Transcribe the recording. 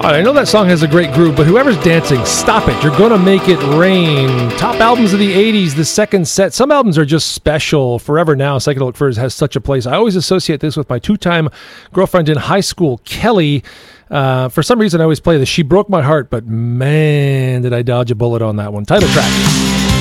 I know that song has a great groove, but whoever's dancing, stop it. You're going to make it rain. Top albums of the 80s, the second set. Some albums are just special. Forever Now, Psychedelic Furs has such a place. I always associate this with my two-time girlfriend in high school, Kelly. For some reason, I always play this. She broke my heart, but man, did I dodge a bullet on that one. Title track.